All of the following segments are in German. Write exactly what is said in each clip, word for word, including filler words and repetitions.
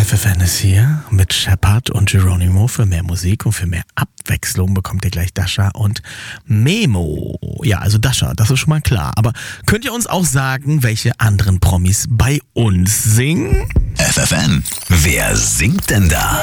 F F N ist hier mit Shepard und Geronimo. Für mehr Musik und für mehr Abwechslung bekommt ihr gleich Dasha und Memo. Ja, also Dasha, das ist schon mal klar. Aber könnt ihr uns auch sagen, welche anderen Promis bei uns singen? F F N, wer singt denn da?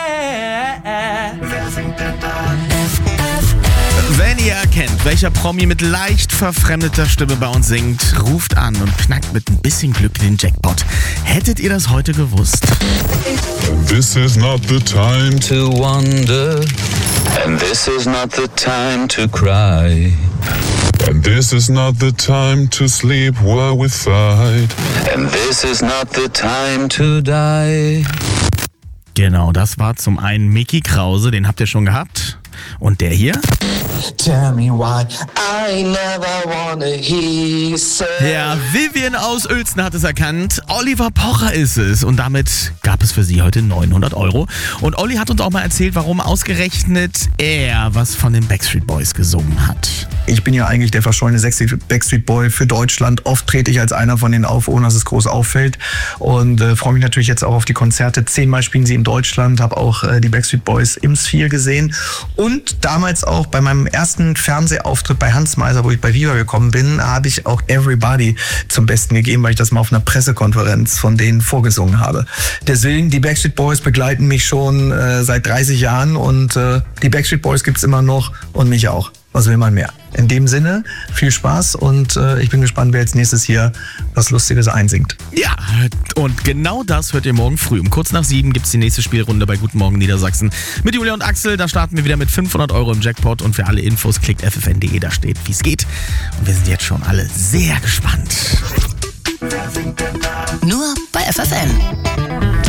Wer singt denn da? Wenn ihr erkennt, welcher Promi mit leicht verfremdeter Stimme bei uns singt, ruft an und knackt mit ein bisschen Glück den Jackpot. Hättet ihr das heute gewusst? This is not the time to wonder, and this is not the time to cry, and this is not the time to sleep while we fight, and this is not the time to die. Genau, das war zum einen Mickey Krause, den habt ihr schon gehabt. Und der hier? Tell me why I never wanna hear you say. Ja, Vivian aus Uelzen hat es erkannt. Oliver Pocher ist es. Und damit gab es für sie heute neunhundert Euro. Und Olli hat uns auch mal erzählt, warum ausgerechnet er was von den Backstreet Boys gesungen hat. Ich bin ja eigentlich der verschollene Backstreet Boy für Deutschland. Oft trete ich als einer von denen auf, ohne dass es groß auffällt. Und äh, freue mich natürlich jetzt auch auf die Konzerte. Zehnmal spielen sie in Deutschland. Habe auch äh, die Backstreet Boys im Sphere gesehen. Und damals auch bei meinem ersten Fernsehauftritt bei Hans Meiser, wo ich bei Viva gekommen bin, habe ich auch Everybody zum Besten gegeben, weil ich das mal auf einer Pressekonferenz von denen vorgesungen habe. Deswegen, die Backstreet Boys begleiten mich schon äh, seit dreißig Jahren und äh, die Backstreet Boys gibt's immer noch und mich auch. Was will man mehr? In dem Sinne, viel Spaß und äh, ich bin gespannt, wer jetzt nächstes hier was Lustiges einsingt. Ja, und genau das hört ihr morgen früh. Um kurz nach sieben gibt's die nächste Spielrunde bei Guten Morgen Niedersachsen mit Julia und Axel. Da starten wir wieder mit fünfhundert Euro im Jackpot und für alle Infos klickt f f n punkt d e, da steht, wie es geht. Und wir sind jetzt schon alle sehr gespannt. Nur bei F F N.